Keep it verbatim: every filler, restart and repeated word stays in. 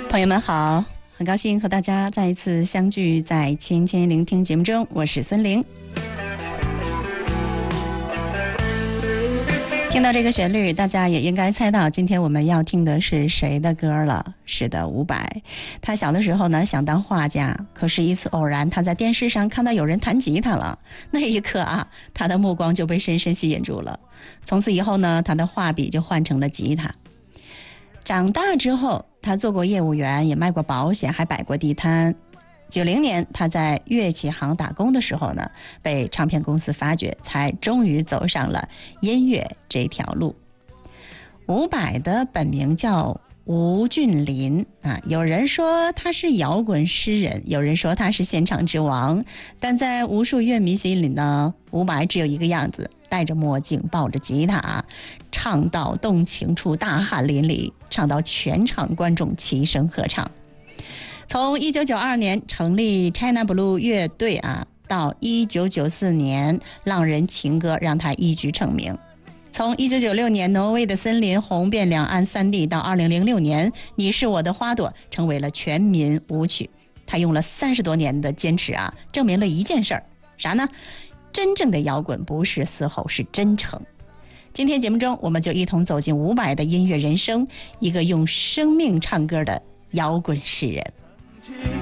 朋友们好，很高兴和大家再一次相聚在千千聆听节目中，我是孙玲。听到这个旋律，大家也应该猜到今天我们要听的是谁的歌了。是的，伍佰。他小的时候呢想当画家，可是一次偶然他在电视上看到有人弹吉他了，那一刻啊，他的目光就被深深吸引住了。从此以后呢，他的画笔就换成了吉他。长大之后，他做过业务员，也卖过保险，还摆过地摊。九零年，他在乐器行打工的时候呢，被唱片公司发掘，才终于走上了音乐这条路。伍佰的本名叫吴俊霖啊，有人说他是摇滚诗人，有人说他是现场之王，但在无数乐迷心里呢，伍佰只有一个样子，戴着墨镜，抱着吉他，唱到动情处大汗淋漓，唱到全场观众齐声合唱。从一九九二年成立 China Blue 乐队啊，到一九九四年浪人情歌让他一举成名。从一九九六年挪威的森林红遍两岸三地，到二零零六年你是我的花朵成为了全民舞曲。他用了三十多年的坚持啊，证明了一件事儿，啥呢？真正的摇滚不是嘶吼，是真诚。今天节目中，我们就一同走进伍佰的音乐人生，一个用生命唱歌的摇滚诗人。